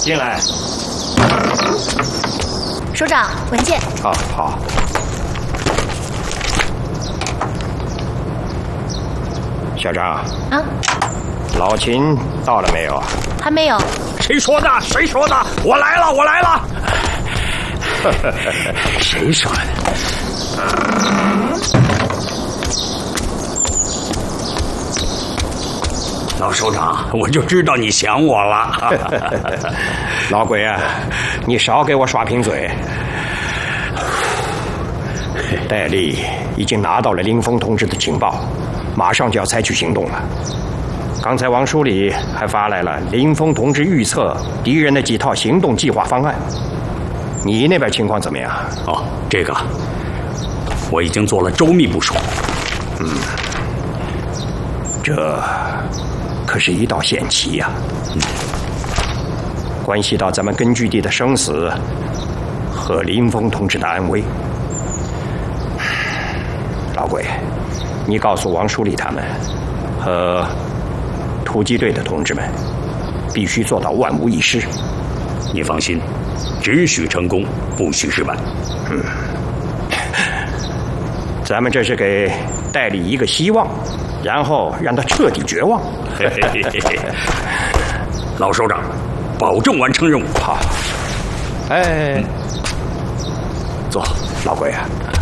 进来。 首长，文件。 好。校长。 啊。 老秦到了没有？ 还没有。 谁说的？谁说的？我来了，我来了。谁说的？老首长，我就知道你想我了。 老鬼啊，你少给我耍贫嘴。戴笠已经拿到了林峰同志的情报，马上就要采取行动了。刚才王书理还发来了林峰同志预测敌人的几套行动计划方案。你那边情况怎么样？ 哦，这个我已经做了周密部署。 这可是一道险棋呀，关系到咱们根据地的生死和林峰同志的安危。老鬼，你告诉王书理他们和突击队的同志们，必须做到万无一失。 你放心，只许成功，不许失败。 咱们这是给戴笠一个希望，然后让他彻底绝望。 老首长，保证完成任务。 好。坐，老鬼啊，